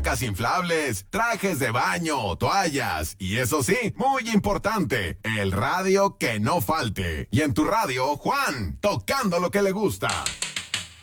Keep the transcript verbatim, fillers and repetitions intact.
hamacas inflables, trajes de baño, toallas y eso sí, muy importante, el radio que no falte. Y en tu radio, Juan, tocando lo que le gusta.